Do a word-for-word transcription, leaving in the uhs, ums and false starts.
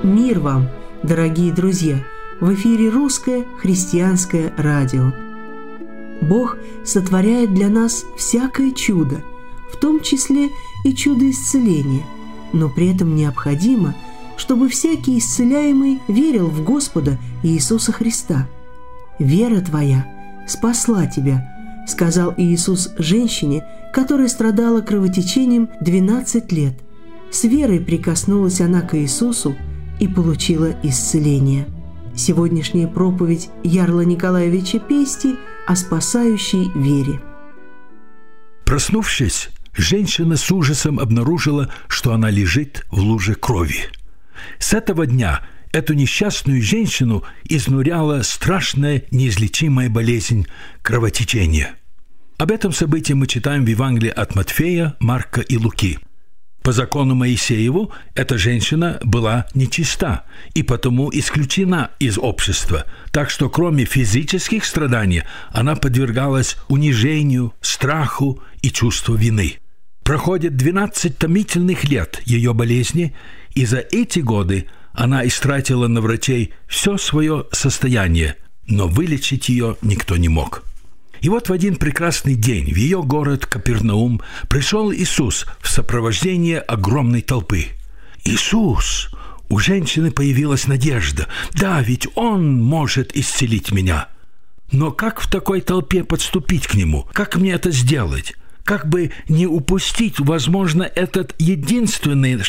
Мир вам, дорогие друзья! В эфире Русское христианское радио. Бог сотворяет для нас всякое чудо, в том числе и чудо исцеления, но при этом необходимо, чтобы всякий исцеляемый верил в Господа Иисуса Христа. «Вера твоя спасла тебя», — сказал Иисус женщине, которая страдала кровотечением двенадцать лет. С верой прикоснулась она к Иисусу и получила исцеление. Сегодняшняя проповедь Ярла Николаевича Пести о спасающей вере. Проснувшись, женщина с ужасом обнаружила, что она лежит в луже крови. С этого дня эту несчастную женщину изнуряла страшная неизлечимая болезнь – кровотечение. Об этом событии мы читаем в Евангелии от Матфея, Марка и Луки. По закону Моисееву эта женщина была нечиста и потому исключена из общества, так что кроме физических страданий она подвергалась унижению, страху и чувству вины. Проходит двенадцать томительных лет ее болезни, и за эти годы она истратила на врачей все свое состояние, но вылечить ее никто не мог. И вот в один прекрасный день в ее город Капернаум пришел Иисус в сопровождении огромной толпы. «Иисус!» У женщины появилась надежда. «Да, ведь Он может исцелить меня. Но как в такой толпе подступить к Нему? Как мне это сделать? Как бы не упустить, возможно, этот единственный